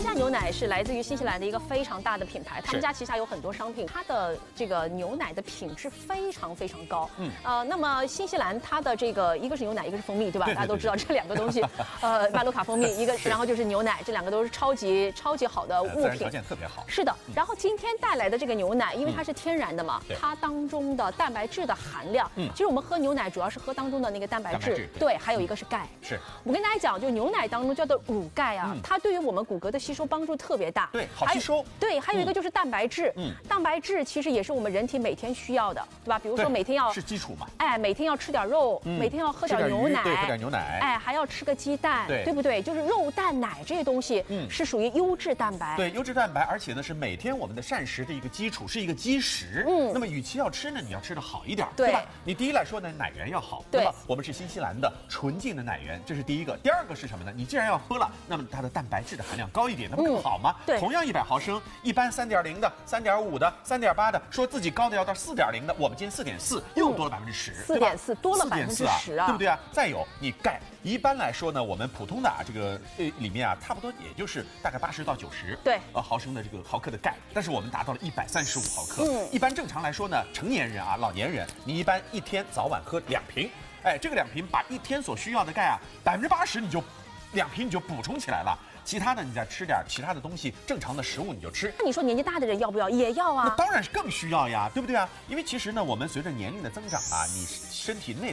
他家牛奶是来自于新西兰的一个非常大的品牌，他们家旗下有很多商品，它的这个牛奶的品质非常非常高。那么新西兰它的这个一个是牛奶，一个是蜂蜜，对吧？大家都知道这两个东西，巴鲁卡蜂蜜，一个然后就是牛奶，这两个都是超级好的物品， 自然条件特别好。 是的，然后今天带来的这个牛奶，因为它是天然的嘛，它当中的蛋白质的含量，其实我们喝牛奶主要是喝当中的那个蛋白质，对，还有一个是钙。 是我跟大家讲，就牛奶当中叫做乳钙啊，它对于我们骨骼的吸收帮助特别大， 对，好吸收。 对，还有一个就是蛋白质，蛋白质其实也是我们人体每天需要的，对吧？比如说每天要是基础嘛， 哎，每天要吃点肉，每天要喝点牛奶， 对，喝点牛奶， 哎，还要吃个鸡蛋，对不对？就是肉蛋奶这些东西，是属于优质蛋白， 对，优质蛋白，而且呢是每天我们的膳食的一个基础，是一个基石。那么与其要吃呢，你要吃的好一点，对吧？你第一来说呢，奶源要好，对吧？我们是新西兰的纯净的奶源，这是第一个。第二个是什么呢？你既然要喝了，那么它的蛋白质的含量高一点，那不更好吗？ 对， 同样100毫升，一般3.0的、3.5的、3.8的，说自己高的要到4.0的，我们今天4.4，又多了10%，对吧 ？4.4多了10%啊， 对不对啊？再有你钙，一般来说呢，我们普通的这个里面啊，差不多也就是大概80到90毫升的这个毫克的钙，但是我们达到了135毫克。一般正常来说呢，成年人啊、老年人，你一般一天早晚喝2瓶，哎，这个2瓶把一天所需要的钙啊80%你就2瓶你就补充起来了。其他的你再吃点其他的东西，正常的食物你就吃。 那你说年纪大的人要不要？也要啊。 那当然是更需要呀，对不对啊？因为其实呢，我们随着年龄的增长啊，你身体内